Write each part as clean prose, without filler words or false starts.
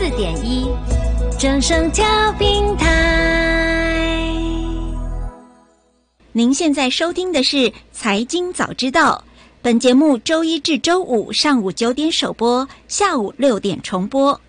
104.1正声调频台。 您现在收听的是财经早知道，本节目周一至周五上午9点首播，下午6点重播。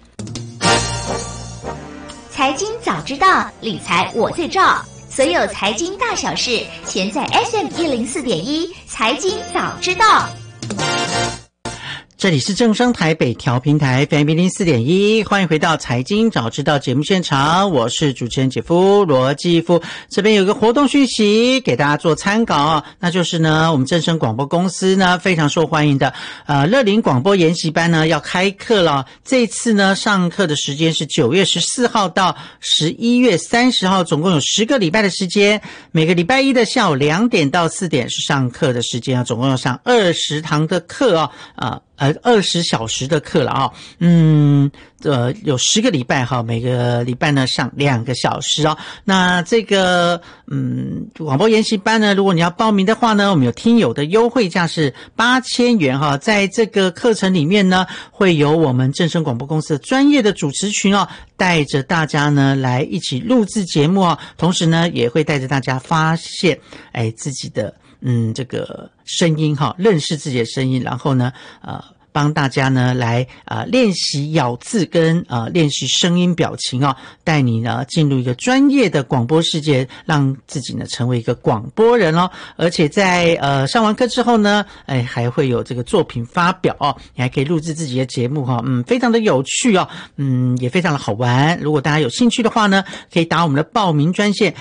财经早知道，理财我最照。所有财经大小事，全在 FM104.1财经早知道。 这里是正声台北调频台 FM104.1，欢迎回到财经早知道节目现场，我是主持人姐夫罗继夫。这边有个活动讯息给大家做参考，那就是呢，我们正声广播公司呢非常受欢迎的乐龄广播研习班呢要开课了。这次呢上课的时间是9月14号到11月30号，总共有10个礼拜的时间，每个礼拜一的下午2点到4点是上课的时间啊，总共要上20堂的课20小时的课了啊，有10个礼拜哈，每个礼拜呢上2个小时哦。那这个广播研习班呢，如果你要报名的话呢，我们有听友的优惠价是8000元哈。在这个课程里面呢，会有我们正声广播公司的专业的主持群哦，带着大家呢来一起录制节目哦，同时呢也会带着大家发现自己的这个声音哈，认识自己的声音，然后呢帮大家呢来练习咬字跟练习声音表情哦，带你呢进入一个专业的广播世界，让自己呢成为一个广播人哦。而且在上完课之后呢，还会有这个作品发表哦，你还可以录制自己的节目哈，非常的有趣哦，也非常的好玩。如果大家有兴趣的话呢，可以打我们的报名专线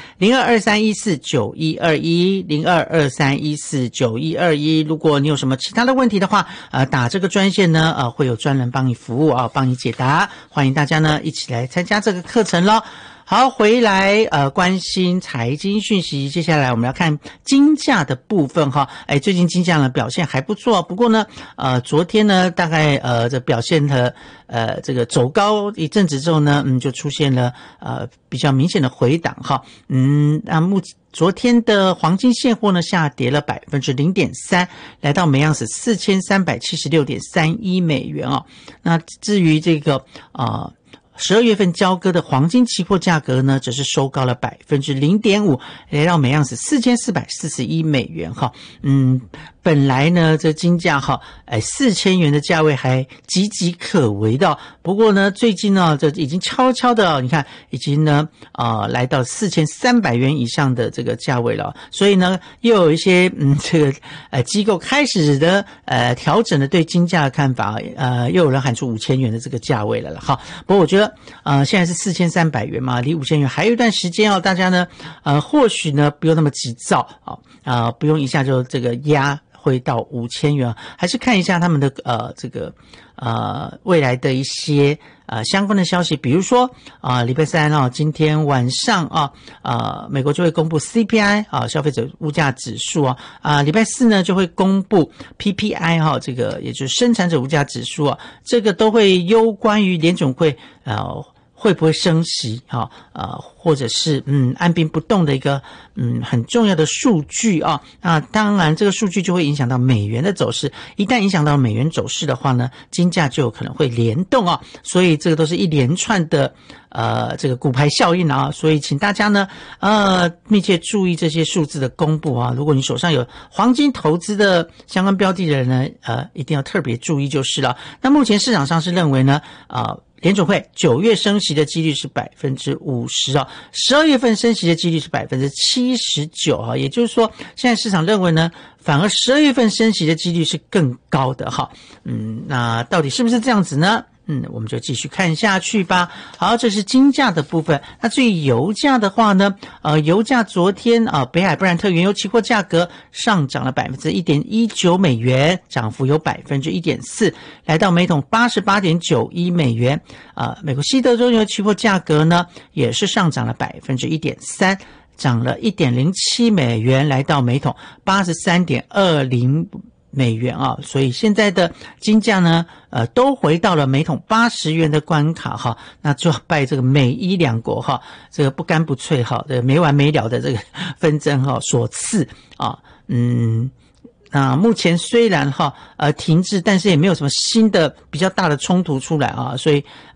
02231491210223149121。如果你有什么其他的问题的话，打这个专线呢会有专人帮你服务啊，帮你解答。欢迎大家呢一起来参加这个课程咯。好，回来关心财经讯息，接下来我们要看金价的部分哈。最近金价呢表现还不错，不过呢昨天呢大概这表现的这个走高一阵子之后呢就出现了比较明显的回档哈。昨天的黄金现货呢下跌了 0.3%， 来到每盎司4376.31美元哦。那至于这个12月份交割的黄金期货价格呢，则是收高了 0.5%， 来到每盎司4441美元哈。本来呢这金价4000元的价位还岌岌可危的，不过呢最近呢这已经悄悄的你看已经呢来到4300元以上的这个价位了，所以呢又有一些这个机构开始的调整了对金价的看法，又有人喊出5000元的这个价位了哈。不过我觉得现在是4300元嘛，离5000元还有一段时间哦，大家呢或许呢不用那么急躁不用一下就这个压会到5000元，还是看一下他们的这个未来的一些相关的消息，比如说礼拜三今天晚上美国就会公布 CPI 消费者物价指数礼拜四呢就会公布 PPI 这个也就是生产者物价指数这个都会攸关于联准会会不会升息或者是按兵不动的一个很重要的数据那当然这个数据就会影响到美元的走势，一旦影响到美元走势的话呢，金价就有可能会联动所以这个都是一连串的这个骨牌效应所以请大家呢密切注意这些数字的公布如果你手上有黄金投资的相关标的的人呢一定要特别注意就是了。那目前市场上是认为呢联准会9月升息的几率是 50%12月份升息的几率是 79%也就是说现在市场认为呢反而12月份升息的几率是更高的那到底是不是这样子呢？我们就继续看下去吧。好，这是金价的部分。那至于油价的话呢，油价昨天北海布兰特原油期货价格上涨了 1.19 美元，涨幅有 1.4%， 来到每桶 88.91 美元。美国西德州原油期货价格呢也是上涨了 1.3%， 涨了 1.07 美元，来到每桶 83.20美元所以现在的金价呢都回到了每桶80元的关卡那就拜这个美伊两国这个不干不脆这个没完没了的这个纷争所赐那目前虽然停滞，但是也没有什么新的比较大的冲突出来所以